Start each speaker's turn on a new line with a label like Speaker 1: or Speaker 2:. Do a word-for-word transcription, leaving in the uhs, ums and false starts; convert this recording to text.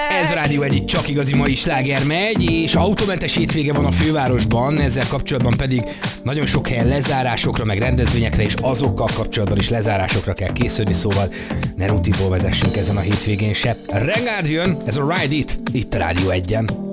Speaker 1: Ez a Rádió egy csak igazi mai sláger megy, és autómentes hétvége van a fővárosban, ezzel kapcsolatban pedig nagyon sok helyen lezárásokra, meg rendezvényekre, és azokkal kapcsolatban is lezárásokra kell készülni, szóval ne rutiból vezessünk ezen a hétvégén se. Regard jön, ez a Ride It, itt a Rádió egyen.